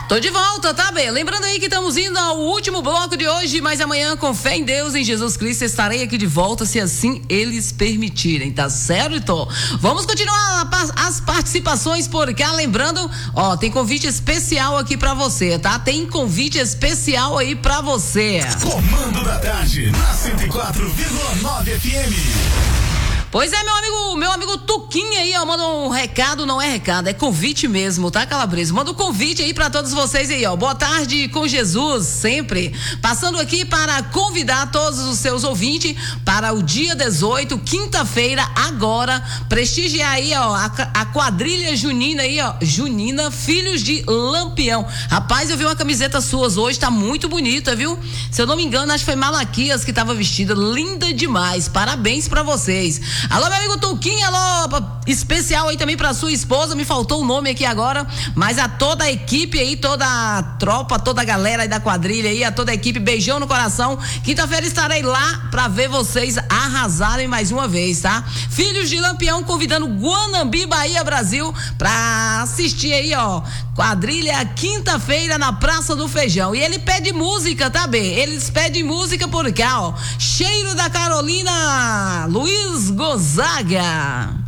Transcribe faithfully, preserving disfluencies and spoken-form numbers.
Tô de volta, tá bem? Lembrando aí que estamos indo ao último bloco de hoje, mas amanhã, com fé em Deus, em Jesus Cristo, estarei aqui de volta, se assim eles permitirem, tá certo? Vamos continuar as participações por cá, lembrando, ó, tem convite especial aqui pra você, tá? Tem convite especial aí pra você. Comando da Tarde, na cento e quatro vírgula nove F M. Pois é, meu amigo, meu amigo Tuquinha aí, ó, manda um recado, não é recado, é convite mesmo, tá, Calabresa? Manda um convite aí pra todos vocês aí, ó. Boa tarde com Jesus, sempre. Passando aqui para convidar todos os seus ouvintes para o dia dezoito, quinta-feira, agora, prestigiar aí, ó, a, a quadrilha junina aí, ó, junina, Filhos de Lampião. Rapaz, eu vi uma camiseta suas hoje, tá muito bonita, viu? Se eu não me engano, acho que foi Malaquias que tava vestida, linda demais, parabéns pra vocês. Alô, meu amigo Tuquinha, alô, especial aí também pra sua esposa, me faltou o nome aqui agora, mas a toda a equipe aí, toda a tropa, toda a galera aí da quadrilha aí, a toda a equipe, beijão no coração. Quinta-feira estarei lá pra ver vocês arrasarem mais uma vez, tá? Filhos de Lampião convidando Guanambi, Bahia, Brasil, pra assistir aí, ó, quadrilha quinta-feira na Praça do Feijão. E ele pede música, tá bem? Eles pedem música por cá, ó. Cheiro da Carolina, Luiz Gonzaga.